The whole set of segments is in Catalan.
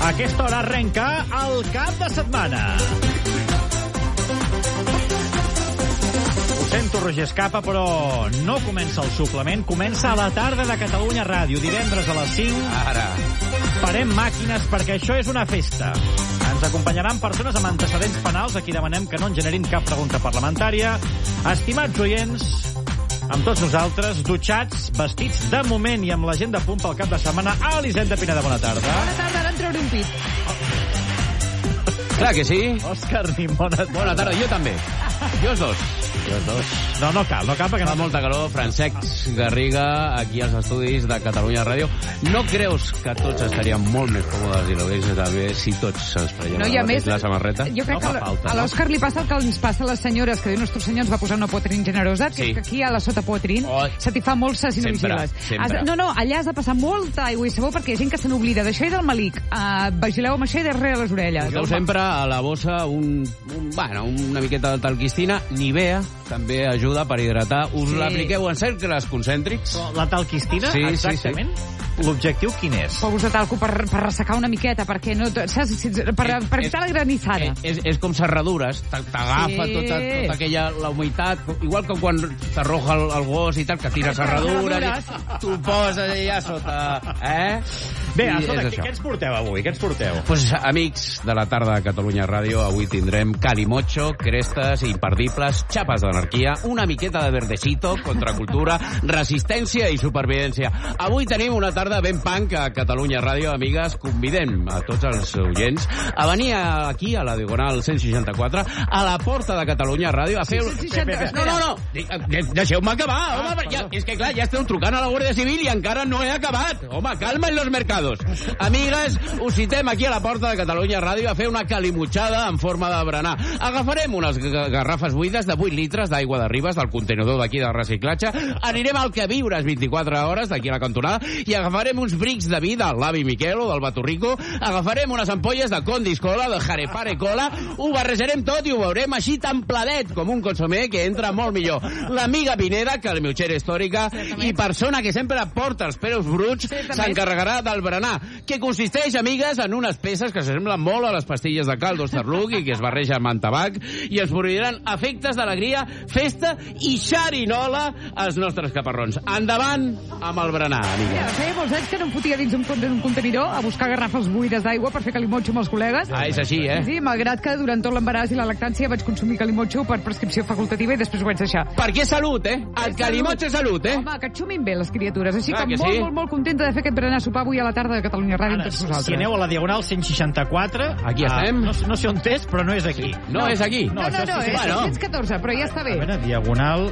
A aquesta hora arrenca el cap de setmana. Ho sento, Roger Escapa, però no comença el suplement. Comença a la tarda de Catalunya Ràdio, divendres a les 5. Ara. Farem màquines perquè això és una festa. Ens acompanyaran persones amb antecedents penals, a qui demanem que no en generin cap pregunta parlamentària. Estimats oients, amb tots nosaltres, dutxats, vestits de moment i amb la gent de punt pel cap de setmana, a Elisenda Pineda, bona tarda. Bona tarda, ara en trauré un pit. Clar que sí. Òscar Nimona. Bona tarda, jo també. Jo els dos. No cal perquè fa molta calor. Francesc Garriga, aquí als estudis de Catalunya Ràdio. No creus que tots estaríem molt més còmodes i l'audiència també si tots ens traiem la samarreta? Jo crec que a l'Òscar li passa el que ens passa a les senyores, que diu nostre senyor ens va posar una potrin generosa, que és que aquí a la sota potrin se t'hi fa molt sa si no vigiles. No, allà has de passar molta aigua i sabó perquè hi ha gent que se n'oblida d'això i del malic. Vigileu amb això i darrere les orelles. Poseu sempre a la bossa una miqueta de talquistina. Nivea també ajuda per hidratar. Us l'apliqueu en cercles concèntrics. La talquistina? Sí, exactament. L'objectiu quin és? Polvos de talco per ressecar una miqueta, perquè no, saps? Per evitar la granissada. És com serradures, t'agafa tota aquella, la humitat, igual que quan t'arroja el gos i tal, que tira serradures, tu poses allà sota, Bé, escolta, què ens porteu avui? Què ens porteu? Pues, amics de la tarda de Catalunya Ràdio, avui tindrem calimocho, crestes imperdibles, xapes d'anarquia, una miqueta de verdecito, contracultura, resistència i supervivència. Avui tenim una tarda ben punk a Catalunya Ràdio, amigues. Convidem a tots els oients a venir aquí, a la Diagonal 164, a la porta de Catalunya Ràdio, a fer... No, deixeu-me acabar, home, és que clar, ja esteu trucant a la Guàrdia Civil i encara no he acabat. Home, calma en los mercados. Amigues, us citem aquí a la porta de Catalunya Ràdio a fer una calimutxada en forma de berenar. Agafarem unes garrafes buides de 8 litres d'aigua de Ribes, del contenidor d'aquí de reciclatge, anirem al que viures 24 hores d'aquí a la cantonada i agafarem uns brics de vi del l'avi Miquel o del Baturrico, agafarem unes ampolles de Condis Cola, de Jarepare Cola, ho barrejarem tot i ho veurem així tan pladet com un consomé que entra molt millor. L'amiga Pineda, calmiutxera històrica i persona que sempre porta els peus bruts, s'encarregarà del berenar, que consisteix, amigues, en unes peces que s'assemblen molt a les pastilles de caldo Starluc i que es barregen amb tabac i ens produiran efectes d'alegria, festa i xarinola als nostres caparrons. Endavant amb el berenar, amigues. Ja, feia molts anys que no em fotia dins un contenidor a buscar garrafes buides d'aigua per fer calimotxo amb els col·legues. És així, Sí, malgrat que durant tot l'embaràs i la lactància vaig consumir calimotxo per prescripció facultativa i després ho vaig deixar. Perquè és salut, El calimotxo és salut, Home, que et xumin bé les criatures. Així que molt contenta de fer aquest berenar sopar avui a la tarda de Catalunya Ràdio amb tots vosaltres. Si aneu a la Diagonal 164... Aquí estem. No sé on és, però no és aquí. No, és aquí. No, és 114, però ja està bé. A veure, Diagonal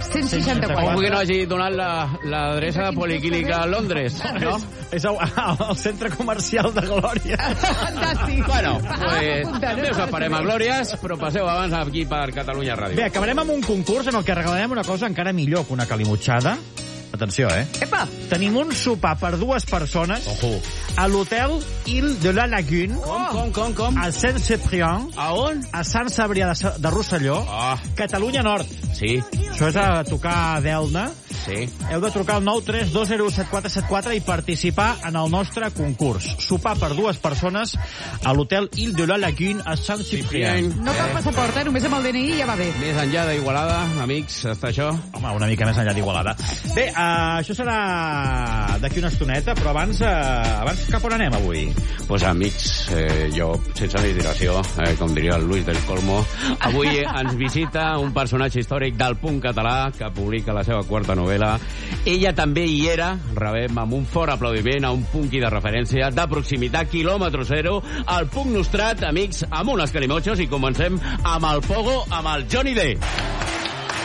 164. Com que no hagi donat l'adreça de Poliquílica a Londres, no? És al centre comercial de Glòria. Fantàstic. Bueno, també us aparem a Glòries, però passeu abans aquí per Catalunya Ràdio. Bé, acabarem amb un concurs en el que regalarem una cosa encara millor que una calimutxada. Atenció, Epa! Tenim un sopar per 2 persones a l'hotel Île de la Lagune. Com? A Saint-Cyprien. A on? A Sant Cebrià de Rosselló. Catalunya Nord. Sí. Això és a tocar d'Elna. Sí. Heu de trucar al 932017474 i participar en el nostre concurs. Sopar per 2 persones a l'hotel Île de la Lagune a Sant-Cyprien. No cal passaport, només amb el DNI ja va bé. Més enllà d'Igualada, amics, està això? Home, una mica més enllà d'Igualada. Bé, això serà d'aquí una estoneta, però abans cap on anem avui? Pues amics, jo, sense més dilació, com diria el Luis del Colmo, avui ens visita un personatge històric del punt català que publica la seva 4ª novel·la. Ella també hi era, rebem amb un fort aplaudiment a un punqui de referència de proximitat, quilòmetre zero, al punt nostrat, amics, amb unes calimotxos, i comencem amb el pogo, amb el Johnny D.